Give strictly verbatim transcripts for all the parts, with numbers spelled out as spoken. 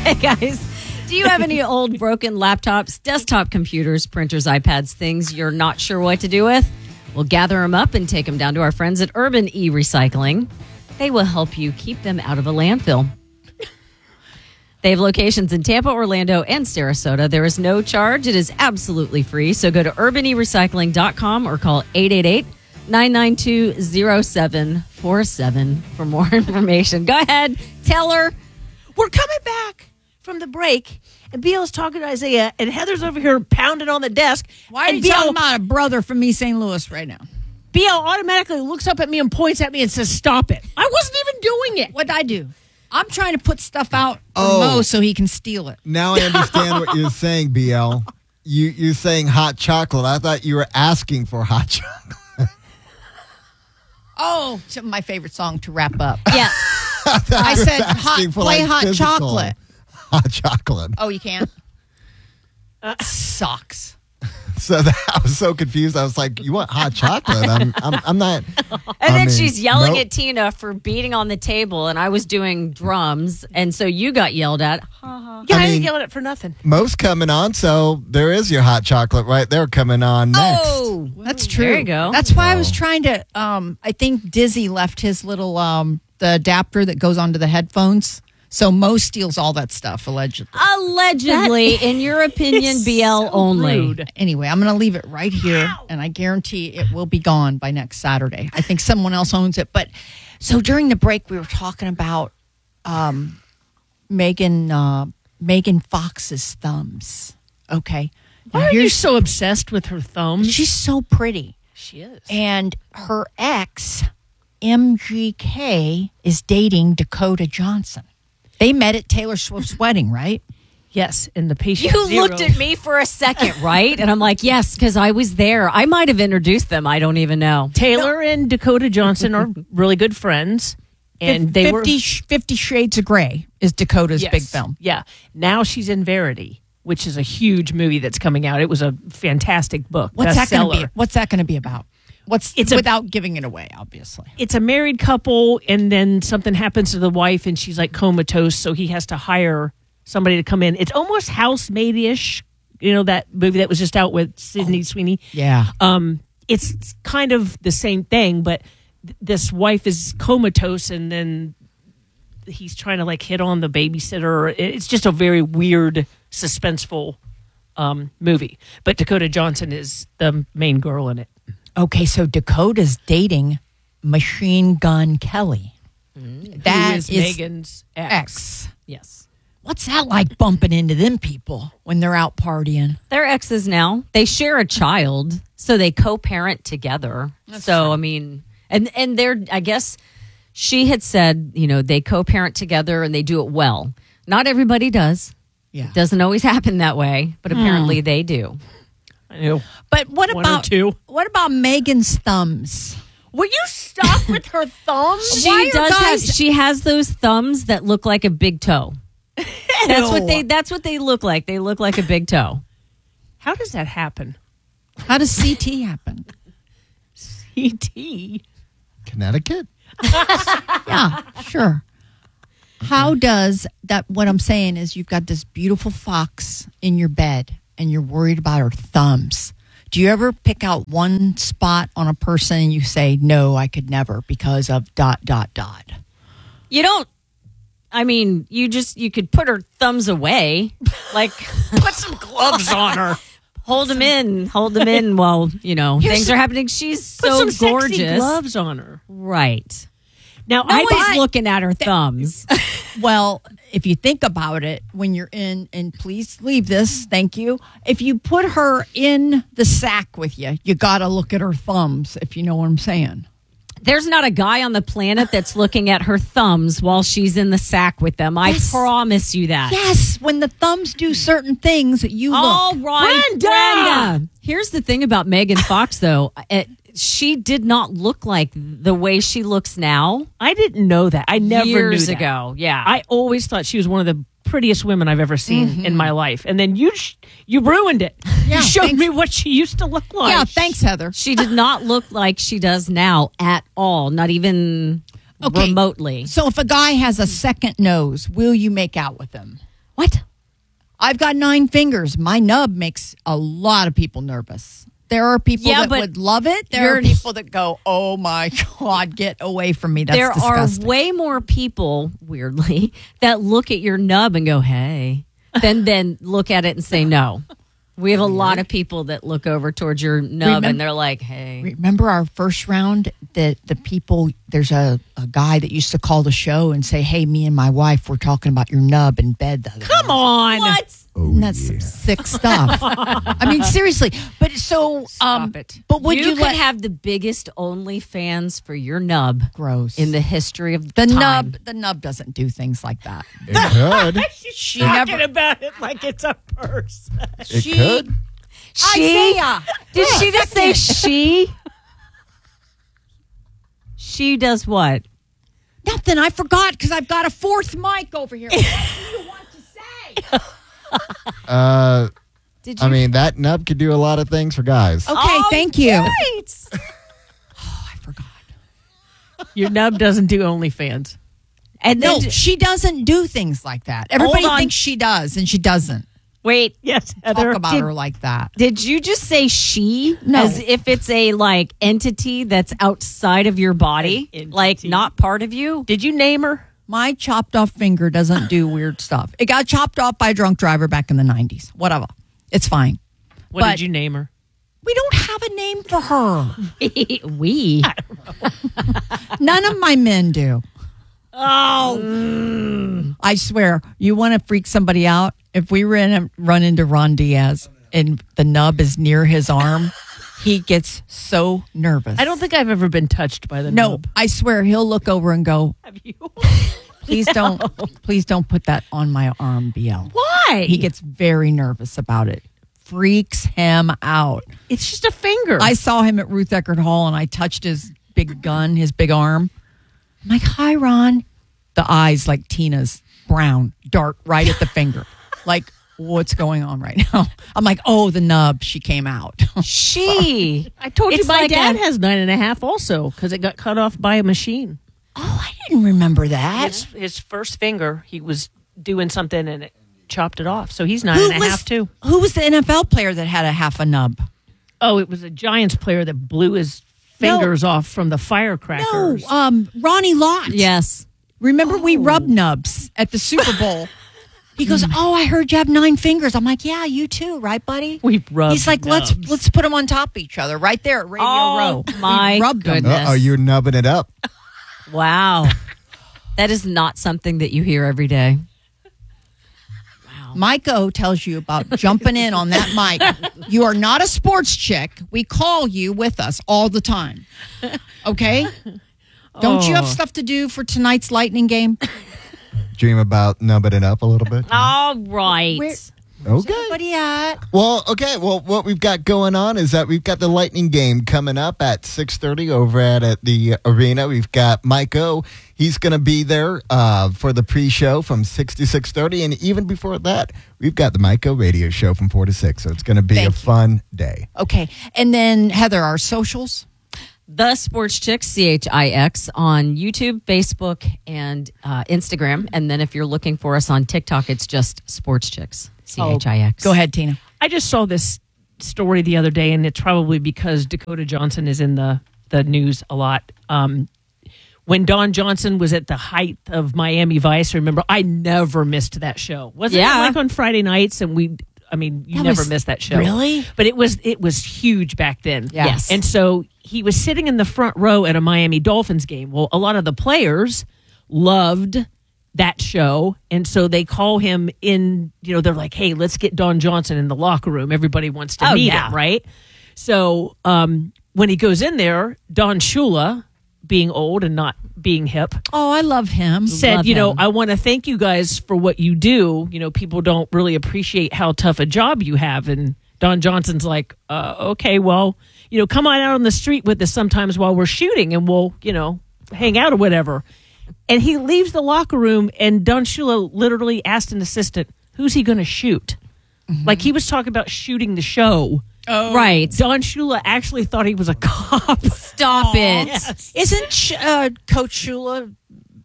Hey, guys. Do you have any old broken laptops, desktop computers, printers, iPads, things you're not sure what to do with? We'll gather them up and take them down to our friends at Urban E-Recycling. They will help you keep them out of a landfill. They have locations in Tampa, Orlando, and Sarasota. There is no charge. It is absolutely free. So go to urban e recycling dot com or call eight eight eight, nine nine two, zero seven four seven for more information. Go ahead, tell her. We're coming back from the break, and B L's talking to Isaiah, and Heather's over here pounding on the desk. Why are and you B L, talking about a brother from East Saint Louis right now? B L automatically looks up at me and points at me and says, stop it. I wasn't even doing it. What'd I do? I'm trying to put stuff out for Oh. Mo so he can steal it. Now I understand what you're saying, B L. You, you're saying hot chocolate. I thought you were asking for hot chocolate. Oh, it's my favorite song to wrap up. Yeah. I, thought I you were said, asking hot, for, play like, hot physical chocolate. Hot chocolate. Oh, you can't? Sucks. So that, I was so confused. I was like, "You want hot chocolate?" I'm, I'm, I'm not. And I then mean, she's yelling nope. at Tina for beating on the table, and I was doing drums, and so you got yelled at. Ha, ha. Yeah, I, I didn't mean- yell at it for nothing. Most coming on, so there is your hot chocolate right there coming on next. Oh, That's true. There you go. That's why I was Wow. trying to, um, I think Dizzy left his little, um, the adapter that goes onto the headphones. So Mo steals all that stuff, allegedly. Allegedly, in your opinion, is B L so only. rude. Anyway, I'm going to leave it right here, and I guarantee it will be gone by next Saturday. I think someone else owns it. But so during the break, we were talking about um, Megan uh, Megan Fox's thumbs. Okay, Why Now are you here's- so obsessed with her thumbs? She's so pretty, She is. and her ex M G K is dating Dakota Johnson. They met at Taylor Swift's wedding, right? Yes, in the patient You zero. looked at me for a second, right? And I'm like, yes, because I was there. I might have introduced them. I don't even know. Taylor and Dakota Johnson are really good friends. And they were fifty, sh- Fifty Shades of Grey is Dakota's Yes. big film. Yeah. Now she's in Verity, which is a huge movie that's coming out. It was a fantastic book. What's that going to bestseller. be? What's that going to be about? What's It's a- without giving it away, obviously. It's a married couple, and then something happens to the wife, and she's like comatose, so he has to hire somebody to come in. It's almost housemaid-ish, you know, that movie that was just out with Sydney Sweeney. Yeah. Um, it's kind of the same thing, but th- this wife is comatose, and then he's trying to like hit on the babysitter. It's just a very weird, suspenseful um, movie. But Dakota Johnson is the main girl in it. Okay, so Dakota's dating Machine Gun Kelly. That Who is, is Megan's ex. ex. Yes. What's that like bumping into them people when they're out partying? They're exes now. They share a child, so they co-parent together. so, I mean, and, and they're, I guess she had said, you know, they co-parent together and they do it well. Not everybody does. Yeah. Doesn't always happen that way, but apparently they do. I know. But what One or about two. what about Megan's thumbs? Will you stop with her thumbs? She Why are does have, guys- she has those thumbs that look like a big toe. That's what they that's what they look like. They look like a big toe. How does that happen? How does C T happen? E T. Connecticut? Yeah, sure. How does that? What I'm saying is, you've got this beautiful fox in your bed, and you're worried about her thumbs. Do you ever pick out one spot on a person and you say, "No, I could never," because of dot dot dot? You don't I mean, you just you could put her thumbs away. Like Put some gloves on her. hold them in, hold them in while, you know, Here's things some- are happening. She's Put so some sexy gorgeous. gloves on her. Right. Now, Nobody's I looking at her thumbs. Well, if you think about it, when you're in, and please leave this, thank you. If you put her in the sack with you, you got to look at her thumbs, if you know what I'm saying. There's not a guy on the planet that's looking at her thumbs while she's in the sack with them. I Yes. promise you that. Yes, when the thumbs do certain things, you All look. right, Brenda! Brenda. Here's the thing about Megan Fox, though. It, she did not look like the way she looks now I didn't know that. I never years knew that. ago. Yeah. I always thought she was one of the prettiest women I've ever seen in my life. And then you sh- you ruined it. Yeah, you showed thanks. me what she used to look like. Yeah, thanks, Heather. she did not look like she does now at all, not even Okay. remotely. So if a guy has a second nose, will you make out with him? What? I've got nine fingers. My nub makes a lot of people nervous. There are people Yeah, that but would love it. There are you're- people that go, "Oh my God, get away from me." That's there disgusting. are way more people, weirdly, that look at your nub and go, "Hey," than then look at it and say no. We have a lot of people that look over towards your nub Remem- and they're like, "Hey." Remember our first round? The the people. There's a, a guy that used to call the show and say, "Hey, me and my wife were talking about your nub in bed the other Come night." on. What? Oh, And that's yeah. some sick stuff. I mean, seriously. But so, um, Stop it. but would you, you, could let have the biggest OnlyFans for your nub gross in the history of the time. nub? The nub doesn't do things like that. It could. She Talking never. about it like it's a purse. It She- could. She Isaiah, did wait she a just say second. she? She does what? Nothing. I forgot because I've got a fourth mic over here. What do you want to say? Uh, Did you? I mean, that nub could do a lot of things for guys. Okay, Oh, thank you. right. Oh, I forgot. Your nub doesn't do OnlyFans. And then No, she doesn't do things like that. Everybody Hold on. thinks she does, and she doesn't. wait. Yes, Talk Heather. about did- her like that. Did you just say she? No. As if it's a like entity that's outside of your body, An entity. like not part of you. Did you name her? My chopped off finger doesn't do weird stuff. It got chopped off by a drunk driver back in the nineties. Whatever. It's fine. What But- did you name her? We don't have a name for her. we. None of my men do. Oh, I swear, you want to freak somebody out? If we ran, run into Ron Diaz and the nub is near his arm, he gets so nervous. I don't think I've ever been touched by the No, nub. I swear he'll look over and go, Have you? please don't, please don't put that on my arm, B L. Why? He gets very nervous about it. Freaks him out. It's just a finger. I saw him at Ruth Eckerd Hall and I touched his big gun, his big arm. I'm like, hi, Ron. The eyes like Tina's brown, dart right at the finger. Like, what's going on right now? I'm like, oh, the nub. She came out. She. I told you It's my like dad a- has nine and a half also because it got cut off by a machine. Oh, I didn't remember that. His, his first finger, he was doing something and it chopped it off. So he's nine Who and a was, half too. who was the N F L player that had a half a nub? Oh, it was a Giants player that blew his No. fingers off from the No, firecrackers. um, Ronnie Lott. Yes. Remember we rubbed nubs at the Super Bowl. He goes, "Oh, I heard you have nine fingers." I'm like, "Yeah, you too, right, buddy?" We rubbed He's like, "Let's nubs. let's put them on top of each other, right there at Radio Oh, Row." my We rubbed 'em. goodness. Uh oh, you're nubbing it up. Wow. That is not something that you hear every day. Mike O tells you about jumping in on that mic. You are not a sports chick. We call you with us all the time. Okay? Don't you have Oh. stuff to do for tonight's Lightning game? Dream about nubbing it up a little bit. All right. Where- Okay. Everybody at? Well, okay. Well, what we've got going on is that we've got the Lightning game coming up at six thirty over at, at the arena. We've got Mike O. He's going to be there uh, for the pre-show from six to six thirty. And even before that, we've got the Mike O radio show from four to six. So it's going to be Thank a you. fun day. Okay. And then, Heather, our socials? The Sports Chicks, C H I X, on YouTube, Facebook, and uh, Instagram. And then if you're looking for us on TikTok, it's just Sports Chicks, C H I X. Go ahead, Tina. I just saw this story the other day, and it's probably because Dakota Johnson is in the, the news a lot. Um, when Don Johnson was at the height of Miami Vice, remember, I never missed that show. Wasn't Yeah. it like on Friday nights? And we, I mean, you That never was- missed that show. Really? But it was it was huge back then. Yeah. Yes. And so he was sitting in the front row at a Miami Dolphins game. Well, a lot of the players loved that show. And so they call him in, you know, they're like, hey, let's get Don Johnson in the locker room. Everybody wants to Oh, meet yeah. him, right? So um, when he goes in there, Don Shula, being old and not being hip, Oh, I love him. said, Love you know, him. I want to thank you guys for what you do. You know, people don't really appreciate how tough a job you have. And Don Johnson's like, uh, okay, well, you know, come on out on the street with us sometimes while we're shooting and we'll, you know, hang out or whatever. And he leaves the locker room and Don Shula literally asked an assistant, who's he going to shoot? Like he was talking about shooting the show. Right. Don Shula actually thought he was a cop. Stop it. Isn't Sh- uh, Coach Shula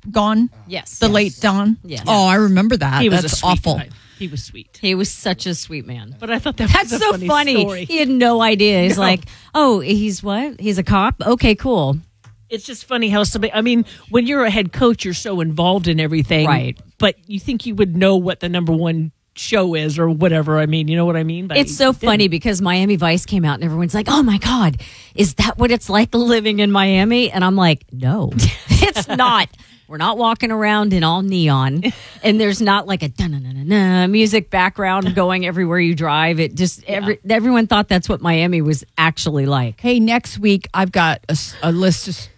gone? Yes. The yes. late Don? Yes. Oh, I remember that. He was That's a sweet awful. guy. He was sweet. He was such a sweet man. But I thought that That's was a so funny, funny. story. He had no idea. He's No. like, oh, he's what? He's a cop? Okay, cool. It's just funny how somebody, I mean, when you're a head coach, you're so involved in everything. Right. But you think you would know what the number one show is or whatever. I mean, you know what I mean? But It's so funny because Miami Vice came out and everyone's like, oh my God, is that what it's like living in Miami? And I'm like, no, it's not. We're not walking around in all neon and there's not like a dun-dun-dun-dun music background going everywhere you drive. It just, every, everyone thought that's what Miami was actually like. Hey, next week I've got a, s- a list of.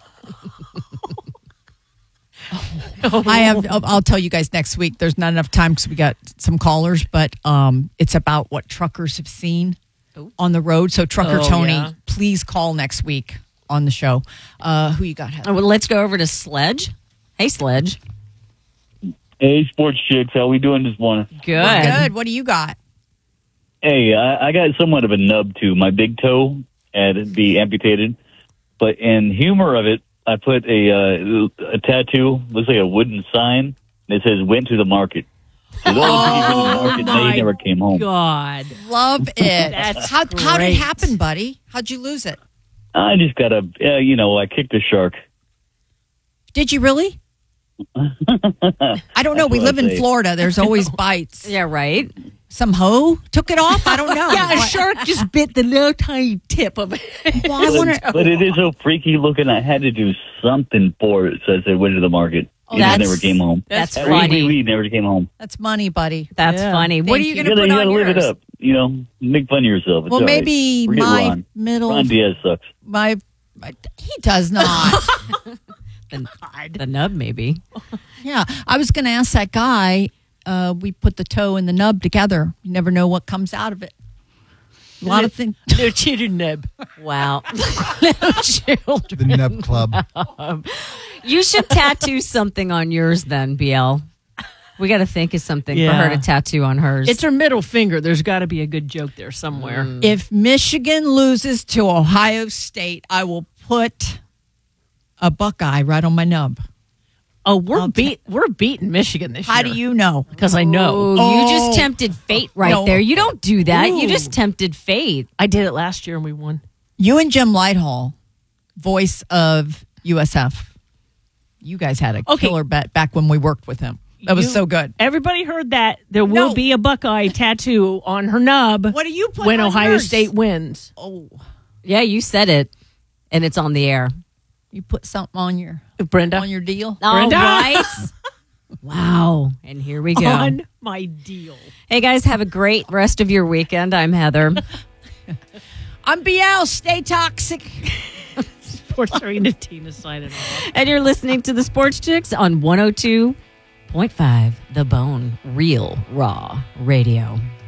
I have. I'll I'll tell you guys next week. There's not enough time because we got some callers, but um, it's about what truckers have seen on the road. So, Trucker Oh, Tony, yeah. please call next week on the show. Uh, who you got? Heather? Uh, well, let's go over to Sledge. Hey, Sledge. Hey, sports chicks, how we doing this morning? Good. We're good. What do you got? Hey, I, I got somewhat of a nub too. My big toe had to be amputated, but in humor of it, I put a uh, a tattoo, looks like a wooden sign, and it says "Went to the market." So those people went to the market, my they never came home. God. Love it. That's how how did it great. happen, buddy? How'd you lose it? I just got a, uh, you know, I kicked a shark. Did you really? I don't know. That's We what live I in say. Florida. There's always bites. Yeah, right. Some hoe took it off. I don't know. Yeah, a What- shark just bit the little tiny tip of it. Well, I But, wonder. but it is so freaky looking. I had to do something for it. So I said, "Went to the market." Oh, You know, that's- never came home. That's That funny. wee, wee, wee never came home. That's money, buddy. That's Yeah. funny. What are Thank you you. going to You put gotta, you on gotta live yours? it up. You know, make fun of yourself. It's Well, all right. maybe Forget my Ron. middle. Ron Diaz sucks. My, my he does not. The, the nub, maybe. Yeah, I was going to ask that guy. Uh, we put the toe and the nub together. You never know what comes out of it. A lot of things. No cheater nub. Wow. Little children. The Nub Club. You should tattoo something on yours then, B L. We got to think of something for her Yeah. to tattoo on hers. It's her middle finger. There's got to be a good joke there somewhere. If Michigan loses to Ohio State, I will put a Buckeye right on my nub. Oh, we're I'll beat. We're beating Michigan this How year. do you know? Because I know. Oh, Oh. you just tempted fate right No. there. You don't do that. You Ooh. just tempted fate. I did it last year and we won. You and Jim Lighthall, voice of U S F. You guys had a Okay. killer bet back when we worked with him. That was You- so good. Everybody heard that. There will No. be a Buckeye tattoo on her nub. What do you put when on Ohio yours? State wins? Oh, Yeah, you said it, and it's on the air. you put something on your Brenda, on your deal. All Brenda. right. Wow. And here we go. on my deal. Hey, guys, have a great rest of your weekend. I'm Heather. I'm B L. Stay toxic. Sports Arena Tina signing off. And you're listening to the Sports Chicks on one oh two point five The Bone, Real Raw Radio.